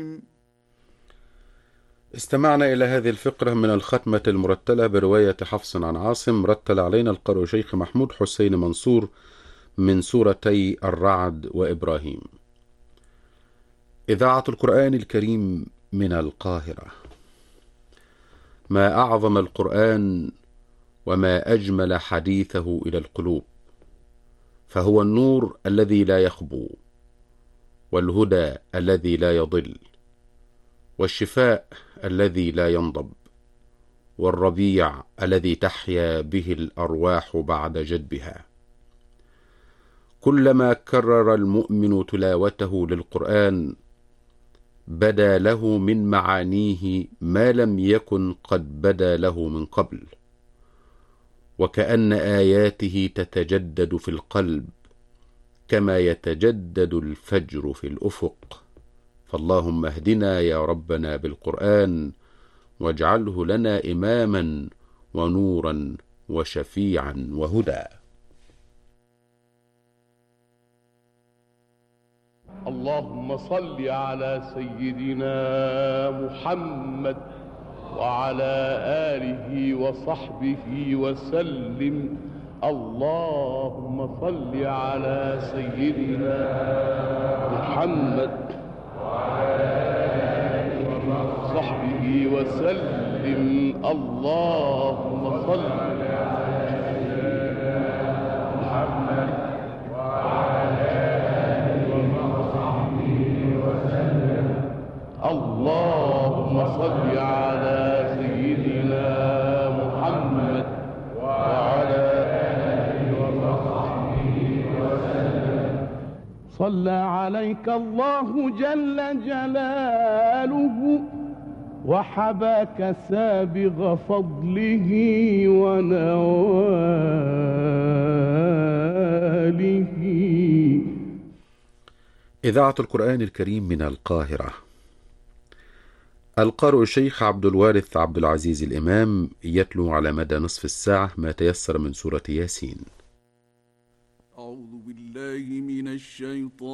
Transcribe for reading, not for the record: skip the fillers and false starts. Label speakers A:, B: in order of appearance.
A: استمعنا إلى هذه الفقرة من الختمة المرتلة برواية حفص عن عاصم. رتل علينا القارئ شيخ محمود حسين منصور من سورتي الرعد وإبراهيم. إذاعة القرآن الكريم من القاهرة. ما أعظم القرآن وما أجمل حديثه إلى القلوب، فهو النور الذي لا يخبو، والهدى الذي لا يضل، والشفاء الذي لا ينضب، والربيع الذي تحيا به الأرواح بعد جدبها. كلما كرر المؤمن تلاوته للقرآن بدا له من معانيه ما لم يكن قد بدا له من قبل، وكأن آياته تتجدد في القلب كما يتجدد الفجر في الأفق. فاللهم اهدنا يا ربنا بالقرآن، واجعله لنا إماما ونورا وشفيعا وهدى.
B: اللهم صل على سيدنا محمد وعلى آله وصحبه وسلم. اللهم صل على سيدنا محمد وعلى آله وصحبه وسلم. اللهم صل على سيدنا محمد وعلى آله وصحبه وسلم. اللهم صل على سيدنا محمد وعلى آله وصحبه وسلم. صلى عليك الله جل جلاله وحباك سابغ فضله ونواله.
A: إذاعة القرآن الكريم من القاهرة. القارئ الشيخ عبد الوارث عبد العزيز الإمام يتلو على مدى نصف الساعة ما تيسر من سورة ياسين.
C: أعوذ بالله من الشيطان